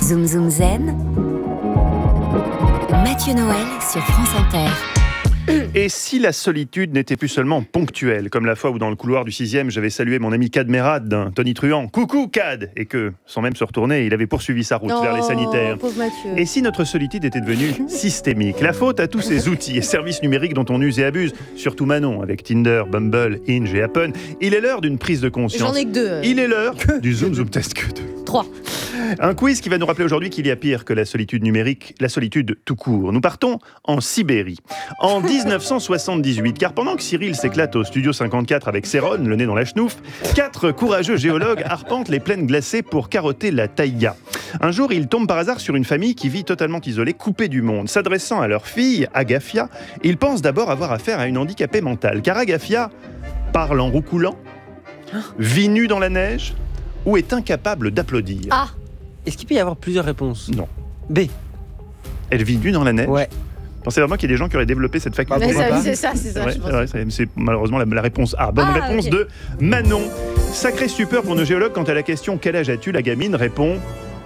Zoom Zoom Zen, Mathieu Noël sur France Inter. Et si la solitude n'était plus seulement ponctuelle, comme la fois où dans le couloir du 6e, j'avais salué mon ami Cad Merad d'un Tony Truant, coucou Cad, et que, sans même se retourner, il avait poursuivi sa route vers les sanitaires. Pauvre Mathieu. Et si notre solitude était devenue systémique, la faute à tous ces outils et services numériques dont on use et abuse, surtout Manon, avec Tinder, Bumble, Hinge et Happn, il est l'heure d'une prise de conscience. J'en ai que 2. Il est l'heure du Zoom Zoom Test que 2. 3. Un quiz qui va nous rappeler aujourd'hui qu'il y a pire que la solitude numérique, la solitude tout court. Nous partons en Sibérie, en 1978, car pendant que Cyril s'éclate au Studio 54 avec Céron, le nez dans la chenouf, 4 courageux géologues arpentent les plaines glacées pour carotter la taïga. Un jour, ils tombent par hasard sur une famille qui vit totalement isolée, coupée du monde. S'adressant à leur fille, Agafia, ils pensent d'abord avoir affaire à une handicapée mentale, car Agafia parle en roucoulant, vit nue dans la neige, ou est incapable d'applaudir. A. Est-ce qu'il peut y avoir plusieurs réponses? Non. B. Elle vit nue dans la neige. Ouais. Pensez vraiment qu'il y a des gens qui auraient développé cette faculté. Mais pourquoi pas. c'est ça, Ouais, je pense. ouais, c'est malheureusement la réponse A. Bonne réponse ok. de Manon. Sacrée stupeur pour nos géologues quand à la question « Quel âge as-tu ?» la gamine répond...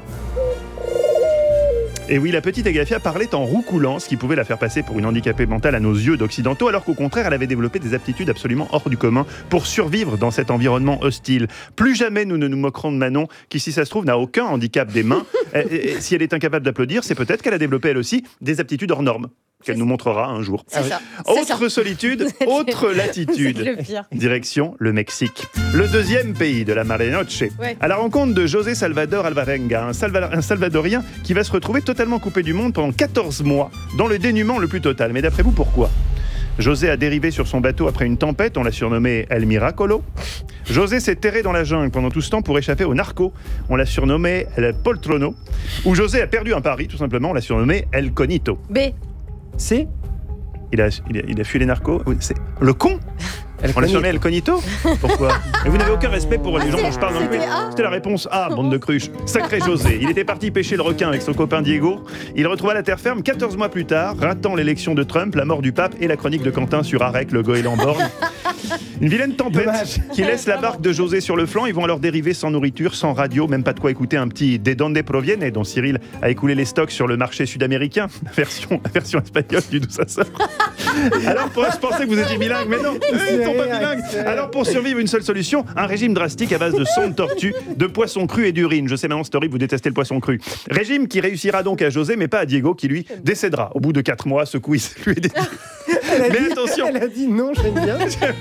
Et oui, la petite Agafia parlait en roucoulant, ce qui pouvait la faire passer pour une handicapée mentale à nos yeux d'occidentaux, alors qu'au contraire, elle avait développé des aptitudes absolument hors du commun pour survivre dans cet environnement hostile. Plus jamais nous ne nous moquerons de Manon, qui, si ça se trouve, n'a aucun handicap des mains. Et si elle est incapable d'applaudir, c'est peut-être qu'elle a développé, elle aussi, des aptitudes hors normes, qu'elle nous montrera un jour. C'est ça. Autre solitude, autre C'est latitude. le pire. Direction le Mexique. Le deuxième pays de la Mare Noche. Ouais. À la rencontre de José Salvador Alvarenga, un Salvadorien qui va se retrouver totalement coupé du monde pendant 14 mois, dans le dénuement le plus total. Mais d'après vous, pourquoi ? José a dérivé sur son bateau après une tempête, on l'a surnommé El Miracolo. José s'est terré dans la jungle pendant tout ce temps pour échapper aux narcos, on l'a surnommé El Poltrono. Ou José a perdu un pari, tout simplement, on l'a surnommé El Conito. B. C. Il a fui les narcos. C'est le con. On l'a surnommé El Cognito. Pourquoi ? Et vous n'avez aucun respect pour les gens dont je parle dans le quiz. C'était la réponse A, bande de cruches. Sacré José. Il était parti pêcher le requin avec son copain Diego. Il retrouva la terre ferme 14 mois plus tard, ratant l'élection de Trump, la mort du pape et la chronique de Quentin sur Arec, le goéland borgne. Une vilaine tempête qui laisse la barque de José sur le flanc. Ils vont alors dériver sans nourriture, sans radio, même pas de quoi écouter un petit De Donde Proviene dont Cyril a écoulé les stocks sur le marché sud-américain. La version espagnole du D'où ça sort. Alors, je pensais que vous étiez bilingue, mais non, ils ne sont pas bilingues. Alors, pour survivre, une seule solution, un régime drastique à base de sang de tortue, de poisson cru et d'urine. Je sais maintenant, c'est horrible, vous détestez le poisson cru. Régime qui réussira donc à José, mais pas à Diego, qui lui décédera. Au bout de 4 mois, ce quiz lui est dédié. Mais attention, Elle a dit non, j'aime bien.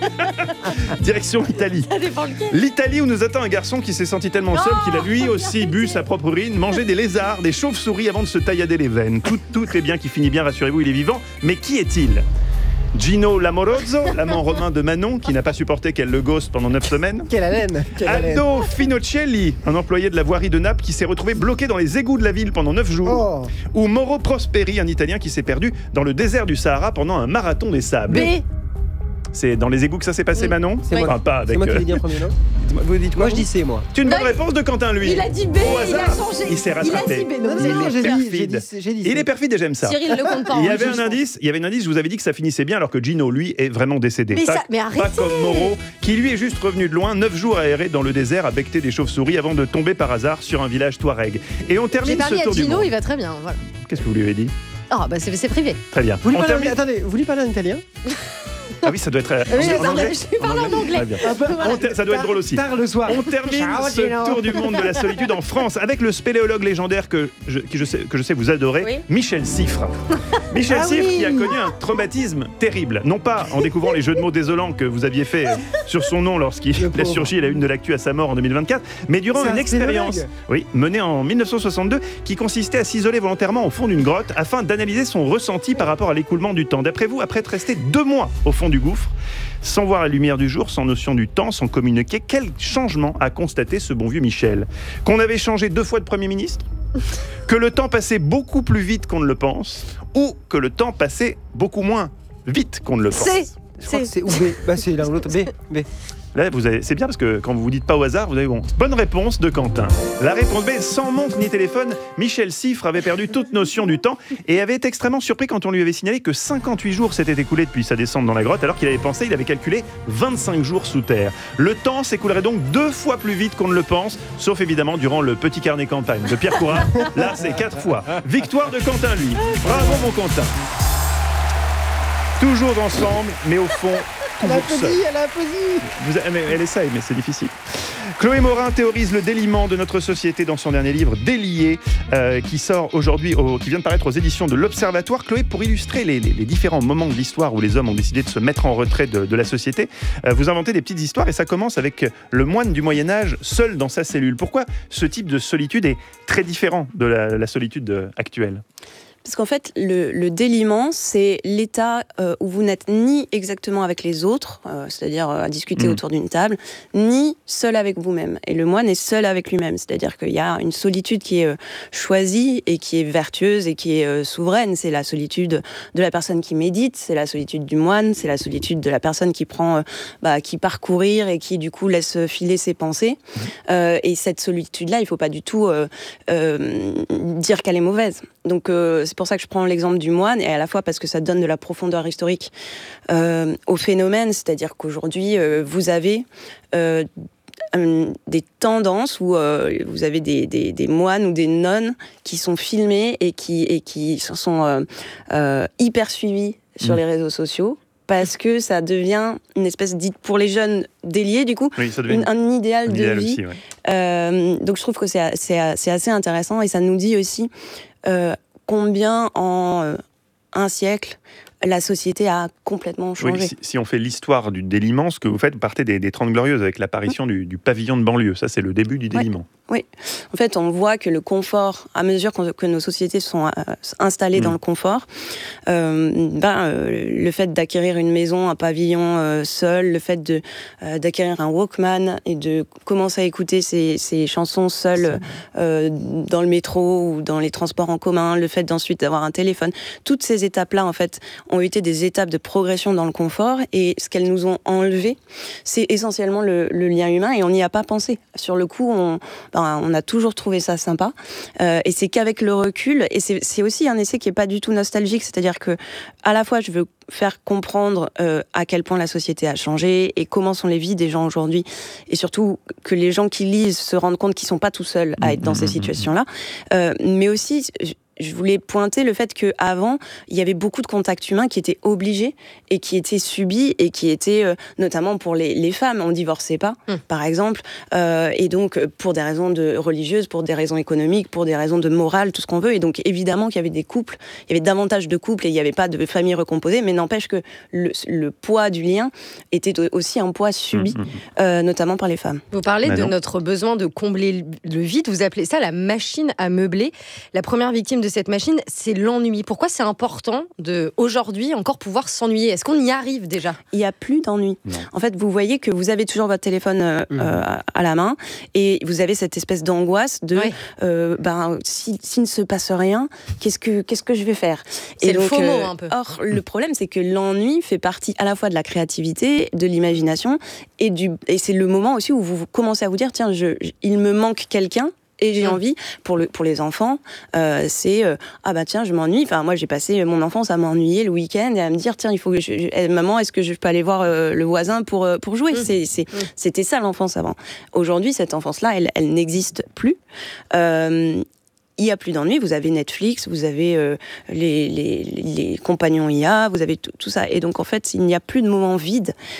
direction Italie. Ça dépend lequel. L'Italie où nous attend un garçon qui s'est senti tellement seul qu'il a lui aussi bu sa propre urine, mangé des lézards, des chauves-souris avant de se taillader les veines. Tout est bien qui finit bien, rassurez-vous, il est vivant. Mais qui est-il ? Gino Lamorozzo, l'amant romain de Manon, qui n'a pas supporté qu'elle le ghost pendant 9 semaines. Quelle haleine. Aldo Finocelli, un employé de la voirie de Naples qui s'est retrouvé bloqué dans les égouts de la ville pendant 9 jours. Oh. Ou Mauro Prosperi, un Italien qui s'est perdu dans le désert du Sahara pendant un marathon des sables. B. C'est dans les égouts que ça s'est passé, Manon ? C'est moi. Enfin, pas avec... C'est moi qui l'ai dit en premier, non? Vous dites quoi Moi, je dis C, moi. C'est une bonne Non, réponse de Quentin, lui. Il a dit B, Au il a hasard. changé. Il s'est Il a rattrapé. dit B. Non, Il non, est j'ai perfide. dit Il est perfide et j'aime ça. Cyril le compte pas. Il y en avait juge, un indice, je vous avais dit que ça finissait bien alors que Gino, lui, est vraiment décédé. Mais pas, ça- mais pas arrêtez. comme Moreau, qui lui est juste revenu de loin, 9 jours aéré dans le désert à becter des chauves-souris avant de tomber par hasard sur un village touareg. Et on J'ai termine ce parlé à tour du Gino, monde. il va très bien. Voilà. Qu'est-ce que vous lui avez dit ? Ah, bah c'est privé. Très bien. Vous lui On parlez termine- attendez, vous lui parlez en italien? Ah oui, ça doit être... Oui, en anglais je lui parle en anglais. Très bien. Ça doit être drôle aussi. Tard le soir. On termine Ciao, ce Gino. tour du monde de la solitude en France avec le spéléologue légendaire que je sais vous adorez, Oui. Michel Siffre. Michel Ah Siffre oui. qui a connu un traumatisme terrible. Non pas en découvrant les jeux de mots désolants que vous aviez fait sur son nom lorsqu'il Le a pauvre. surgi à la une de l'actu à sa mort en 2024, mais durant C'est une un expérience spéléologue. menée en 1962 qui consistait à s'isoler volontairement au fond d'une grotte afin d'analyser son ressenti par rapport à l'écoulement du temps. D'après vous, après être resté 2 mois au fond du gouffre, sans voir la lumière du jour, sans notion du temps, sans communiquer, quel changement a constaté ce bon vieux Michel ? Qu'on avait changé 2 fois de Premier ministre ? Que le temps passait beaucoup plus vite qu'on ne le pense ? Ou que le temps passait beaucoup moins vite qu'on ne le pense ? C. Je crois que c'est ou B. Bah, c'est l'un ou l'autre. B. Là, c'est bien parce que quand vous vous dites pas au hasard, vous avez bon. Bonne réponse de Quentin. La réponse B, sans montre ni téléphone, Michel Siffre avait perdu toute notion du temps et avait été extrêmement surpris quand on lui avait signalé que 58 jours s'étaient écoulés depuis sa descente dans la grotte, alors qu'il avait calculé 25 jours sous terre. Le temps s'écoulerait donc 2 fois plus vite qu'on ne le pense, sauf évidemment durant le petit carnet campagne de Pierre Courrat. Là, c'est 4 fois. Victoire de Quentin, lui. Bravo, mon Quentin. Toujours ensemble, mais au fond, Elle a toujours seul. applaudi, elle a applaudi. Mais elle essaye, mais c'est difficile. Chloé Morin théorise le déliement de notre société dans son dernier livre, Délié, qui sort aujourd'hui, qui vient de paraître aux éditions de l'Observatoire. Chloé, pour illustrer les différents moments de l'histoire où les hommes ont décidé de se mettre en retrait de la société, vous inventez des petites histoires et ça commence avec le moine du Moyen-Âge, seul dans sa cellule. Pourquoi ce type de solitude est très différent de la solitude actuelle ? Parce qu'en fait, le déliement, c'est l'état où vous n'êtes ni exactement avec les autres, c'est-à-dire à discuter autour d'une table, ni seul avec vous-même. Et le moine est seul avec lui-même, c'est-à-dire qu'il y a une solitude qui est choisie et qui est vertueuse et qui est souveraine. C'est la solitude de la personne qui médite, c'est la solitude du moine, c'est la solitude de la personne qui qui part courir et qui du coup laisse filer ses pensées. Et cette solitude-là, il ne faut pas du tout dire qu'elle est mauvaise. Donc c'est pour ça que je prends l'exemple du moine, et à la fois parce que ça donne de la profondeur historique au phénomène, c'est-à-dire qu'aujourd'hui, vous avez des tendances où vous avez des moines ou des nonnes qui sont filmés et qui sont hyper suivis sur les réseaux sociaux, parce que ça devient une espèce pour les jeunes déliés, du coup, oui, ça devient un idéal de vie. Aussi, ouais. Donc je trouve que c'est assez intéressant, et ça nous dit aussi combien en un siècle la société a complètement changé. Oui, si on fait l'histoire du déliement, ce que vous faites, vous partez des 30 Glorieuses avec l'apparition du pavillon de banlieue. Ça, c'est le début du déliement. Oui. En fait, on voit que le confort, à mesure que nos sociétés sont installées dans le confort, le fait d'acquérir une maison, un pavillon seul, le fait d'acquérir un Walkman et de commencer à écouter ses chansons seul dans le métro ou dans les transports en commun, le fait d'ensuite d'avoir un téléphone, toutes ces étapes-là, en fait, ont été des étapes de progression dans le confort, et ce qu'elles nous ont enlevé, c'est essentiellement le lien humain, et on n'y a pas pensé. Sur le coup, on a toujours trouvé ça sympa, et c'est qu'avec le recul, et c'est aussi un essai qui est pas du tout nostalgique, c'est-à-dire que à la fois je veux faire comprendre à quel point la société a changé et comment sont les vies des gens aujourd'hui, et surtout que les gens qui lisent se rendent compte qu'ils sont pas tout seuls à être dans ces situations-là, mais aussi je voulais pointer le fait qu'avant, il y avait beaucoup de contacts humains qui étaient obligés et qui étaient subis, et qui étaient, notamment pour les femmes, on ne divorçait pas, par exemple, et donc pour des raisons religieuses, pour des raisons économiques, pour des raisons de morale, tout ce qu'on veut. Et donc évidemment qu'il y avait des couples, il y avait davantage de couples et il n'y avait pas de famille recomposée, mais n'empêche que le poids du lien était aussi un poids subi, notamment par les femmes. Vous parlez de notre besoin de combler le vide, vous appelez ça la machine à meubler. La première victime de cette machine, c'est l'ennui. Pourquoi c'est important aujourd'hui encore pouvoir s'ennuyer ? Est-ce qu'on y arrive déjà ? Il n'y a plus d'ennui. En fait, vous voyez que vous avez toujours votre téléphone à la main, et vous avez cette espèce d'angoisse de s'il ne se passe rien, qu'est-ce que je vais faire ? C'est le FOMO un peu. Or, le problème, c'est que l'ennui fait partie à la fois de la créativité, de l'imagination, et c'est le moment aussi où vous commencez à vous dire, tiens, il me manque quelqu'un. Et j'ai envie, pour les enfants, c'est tiens, je m'ennuie. Enfin, moi, j'ai passé mon enfance à m'ennuyer le week-end et à me dire, tiens, il faut que maman, est-ce que je peux aller voir le voisin pour jouer ? C'était ça l'enfance avant. Aujourd'hui, cette enfance-là, elle n'existe plus. Il n'y a plus d'ennui, vous avez Netflix, vous avez les compagnons IA, vous avez tout ça. Et donc, en fait, il n'y a plus de moments vides.